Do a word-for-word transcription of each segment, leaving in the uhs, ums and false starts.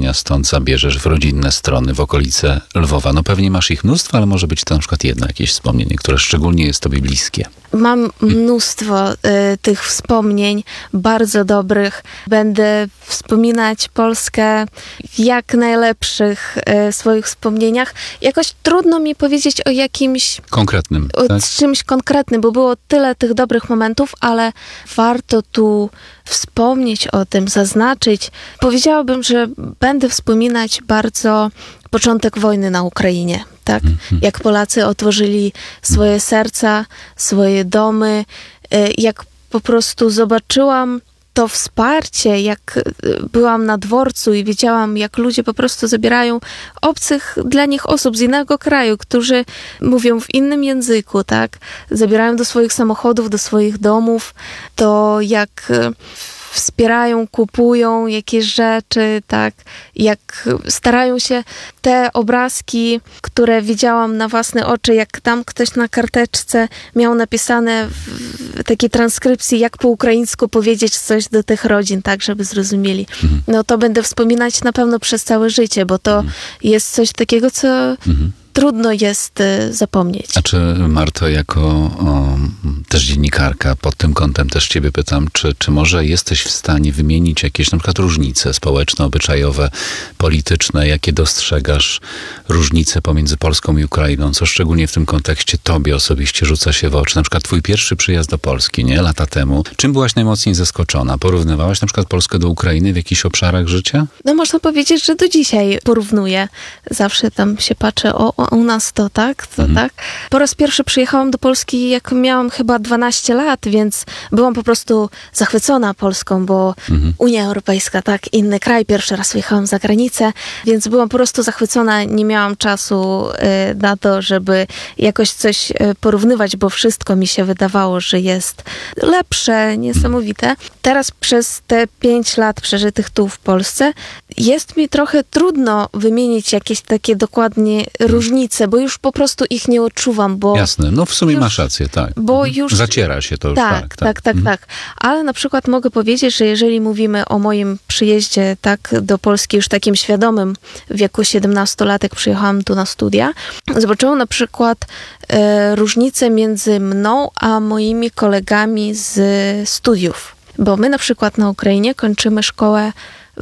wspomnienia stąd zabierzesz w rodzinne strony, w okolice Lwowa? No pewnie masz ich mnóstwo, ale może być to na przykład jedno jakieś wspomnienie, które szczególnie jest tobie bliskie. Mam mnóstwo y, tych wspomnień, bardzo dobrych. Będę wspominać Polskę w jak najlepszych y, swoich wspomnieniach. Jakoś trudno mi powiedzieć o jakimś... Konkretnym, o tak? czymś konkretnym, bo było tyle tych dobrych momentów, ale warto tu wspomnieć o tym, zaznaczyć. Powiedziałabym, że będę wspominać bardzo początek wojny na Ukrainie, tak? Mm-hmm. Jak Polacy otworzyli swoje serca, swoje domy, jak po prostu zobaczyłam to wsparcie, jak byłam na dworcu i widziałam, jak ludzie po prostu zabierają obcych dla nich osób z innego kraju, którzy mówią w innym języku, tak? Zabierają do swoich samochodów, do swoich domów, to jak wspierają, kupują jakieś rzeczy, tak, jak starają się te obrazki, które widziałam na własne oczy, jak tam ktoś na karteczce miał napisane w takiej transkrypcji, jak po ukraińsku powiedzieć coś do tych rodzin, tak, żeby zrozumieli. Mhm. No to będę wspominać na pewno przez całe życie, bo to mhm. jest coś takiego, co mhm. trudno jest y, zapomnieć. A czy, Marto, jako o, też dziennikarka, pod tym kątem też ciebie pytam, czy, czy może jesteś w stanie wymienić jakieś na przykład różnice społeczne, obyczajowe, polityczne, jakie dostrzegasz różnice pomiędzy Polską i Ukrainą, co szczególnie w tym kontekście tobie osobiście rzuca się w oczy? Na przykład twój pierwszy przyjazd do Polski, nie? Lata temu. Czym byłaś najmocniej zaskoczona? Porównywałaś na przykład Polskę do Ukrainy w jakichś obszarach życia? No można powiedzieć, że do dzisiaj porównuję. Zawsze tam się patrzę, o, o u nas to tak, to mhm. tak. Po raz pierwszy przyjechałam do Polski, jak miałam chyba dwanaście lat, więc byłam po prostu zachwycona Polską, bo mhm. Unia Europejska, tak, inny kraj. Pierwszy raz wyjechałam za granicę, więc byłam po prostu zachwycona. Nie miałam czasu y, na to, żeby jakoś coś y, porównywać, bo wszystko mi się wydawało, że jest lepsze, niesamowite. Teraz przez te pięć lat przeżytych tu w Polsce jest mi trochę trudno wymienić jakieś takie dokładnie różnice, bo już po prostu ich nie odczuwam, bo... Jasne, no w sumie już, masz rację, tak. Bo mhm. już... Zaciera się to już, tak. Tak, tak, tak, tak, mhm. tak. Ale na przykład mogę powiedzieć, że jeżeli mówimy o moim przyjeździe tak do Polski już takim świadomym, w wieku siedemnastu lat, jak przyjechałam tu na studia, zobaczyłam na przykład e, różnicę między mną a moimi kolegami z studiów. Bo my na przykład na Ukrainie kończymy szkołę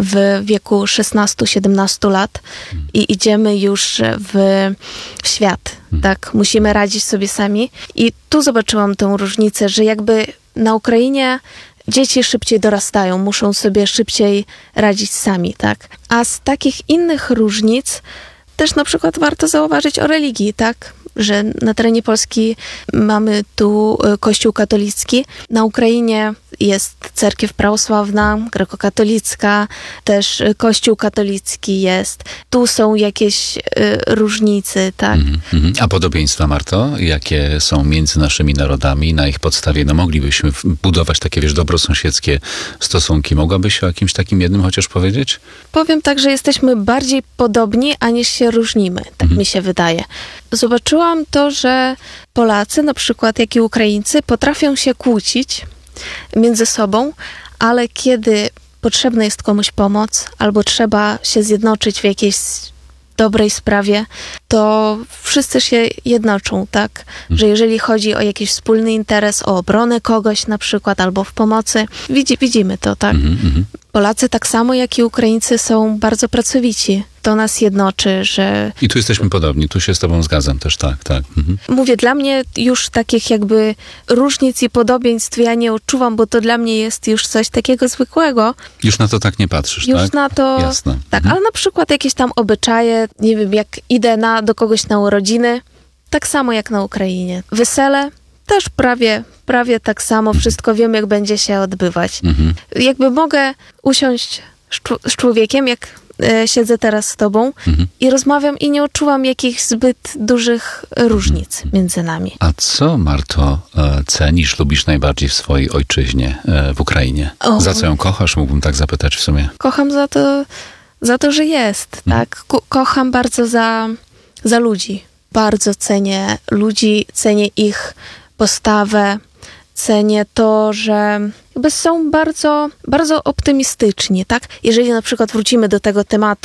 w wieku szesnastu siedemnastu lat i idziemy już w świat, tak? Musimy radzić sobie sami. I tu zobaczyłam tę różnicę, że jakby na Ukrainie dzieci szybciej dorastają, muszą sobie szybciej radzić sami, tak? A z takich innych różnic też na przykład warto zauważyć o religii, tak? Że na terenie Polski mamy tu Kościół katolicki. Na Ukrainie jest cerkiew prawosławna, grekokatolicka, też Kościół katolicki jest. Tu są jakieś y, różnice, tak? Mm-hmm. A podobieństwa, Marto? Jakie są między naszymi narodami? Na ich podstawie no, moglibyśmy budować takie, wiesz, dobrosąsiedzkie stosunki. Mogłabyś o jakimś takim jednym chociaż powiedzieć? Powiem tak, że jesteśmy bardziej podobni, aniż się różnimy. Tak mm-hmm. mi się wydaje. Zobaczyłam to, że Polacy, na przykład jak i Ukraińcy, potrafią się kłócić między sobą, ale kiedy potrzebna jest komuś pomoc albo trzeba się zjednoczyć w jakiejś dobrej sprawie, to wszyscy się jednoczą, tak? Że jeżeli chodzi o jakiś wspólny interes, o obronę kogoś na przykład, albo w pomocy, widzi, widzimy to, tak? Mm-hmm. Polacy tak samo jak i Ukraińcy są bardzo pracowici. To nas jednoczy, że... I tu jesteśmy podobni, tu się z tobą zgadzam też, tak, tak. Mhm. Mówię, dla mnie już takich jakby różnic i podobieństw ja nie odczuwam, bo to dla mnie jest już coś takiego zwykłego. Już na to tak nie patrzysz, już tak? na to... Jasne. Tak, mhm. ale na przykład jakieś tam obyczaje, nie wiem, jak idę na, do kogoś na urodziny, tak samo jak na Ukrainie. Wesele też prawie, prawie tak samo, wszystko wiem, jak będzie się odbywać. Mhm. Jakby mogę usiąść z człowiekiem, jak e, siedzę teraz z tobą mhm. i rozmawiam i nie odczuwam jakichś zbyt dużych różnic mhm. między nami. A co, Marto, e, cenisz, lubisz najbardziej w swojej ojczyźnie, e, w Ukrainie? O. Za co ją kochasz? Mógłbym tak zapytać w sumie. Kocham za to, za to, że jest, mhm. tak? Ko- kocham bardzo za, za ludzi. Bardzo cenię ludzi, cenię ich postawę, cenię to, że jakby są bardzo, bardzo optymistyczni, tak? Jeżeli na przykład wrócimy do tego tematu